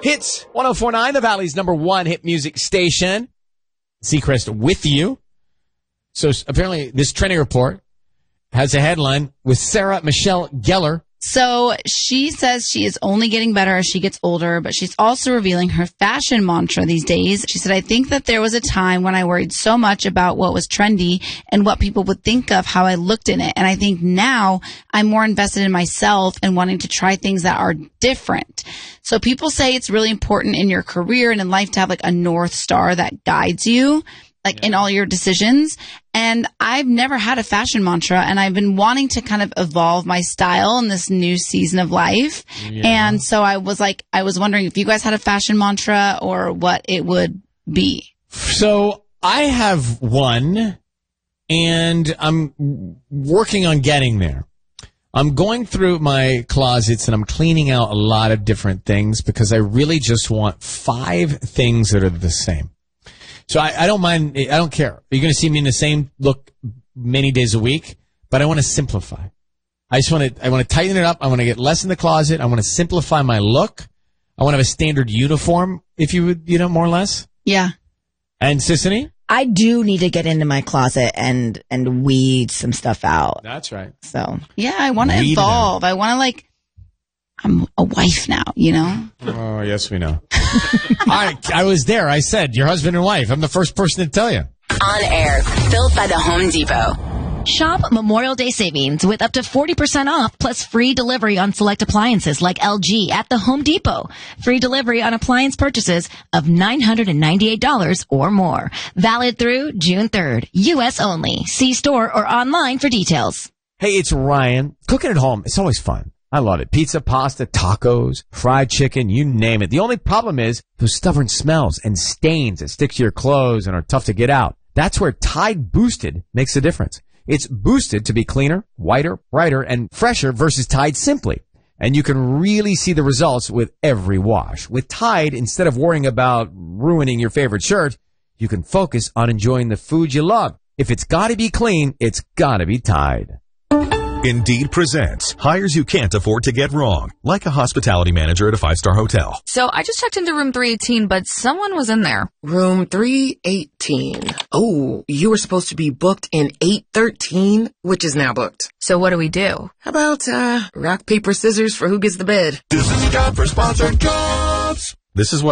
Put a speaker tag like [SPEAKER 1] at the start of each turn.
[SPEAKER 1] Hits 104.9, the Valley's number one hit music station. Seacrest with you. So apparently this trending report has a headline with Sarah Michelle Gellar.
[SPEAKER 2] So she says she is only getting better as she gets older, but she's also revealing her fashion mantra these days. She said, I think that there was a time when I worried so much about what was trendy and what people would think of how I looked in it. And I think now I'm more invested in myself and wanting to try things that are different. So people say it's really important in your career and in life to have like a North Star that guides you. In all your decisions. And I've never had a fashion mantra, and I've been wanting to kind of evolve my style in this new season of life. Yeah. And so I was wondering if you guys had a fashion mantra or what it would be.
[SPEAKER 1] So I have one, and I'm working on getting there. I'm going through my closets and I'm cleaning out a lot of different things because I really just want 5 things that are the same. So I don't mind. I don't care. You're going to see me in the same look many days a week, but I want to simplify. I want to tighten it up. I want to get less in the closet. I want to simplify my look. I want to have a standard uniform, if you would, more or less.
[SPEAKER 2] Yeah.
[SPEAKER 1] And Sissany?
[SPEAKER 3] I do need to get into my closet and weed some stuff out.
[SPEAKER 1] That's right.
[SPEAKER 3] So
[SPEAKER 2] yeah, I want to evolve. I want to I'm a wife now,
[SPEAKER 1] Oh, yes, we know. I was there. I said, your husband and wife. I'm the first person to tell you.
[SPEAKER 4] On air, built by the Home Depot.
[SPEAKER 5] Shop Memorial Day savings with up to 40% off plus free delivery on select appliances like LG at the Home Depot. Free delivery on appliance purchases of $998 or more. Valid through June 3rd. U.S. only. See store or online for details.
[SPEAKER 1] Hey, it's Ryan. Cooking at home, it's always fun. I love it. Pizza, pasta, tacos, fried chicken, you name it. The only problem is those stubborn smells and stains that stick to your clothes and are tough to get out. That's where Tide Boosted makes a difference. It's boosted to be cleaner, whiter, brighter, and fresher versus Tide Simply. And you can really see the results with every wash. With Tide, instead of worrying about ruining your favorite shirt, you can focus on enjoying the food you love. If it's gotta be clean, it's gotta be Tide.
[SPEAKER 6] Indeed presents hires you can't afford to get wrong, like a hospitality manager at a 5-star hotel.
[SPEAKER 7] So I just checked into room 318, but someone was in there.
[SPEAKER 8] Room 318. Oh, you were supposed to be booked in 813, which is now booked.
[SPEAKER 7] So what do we do?
[SPEAKER 8] How about, rock, paper, scissors for who gets the bed?
[SPEAKER 6] This is a job for Sponsored Jobs. This is what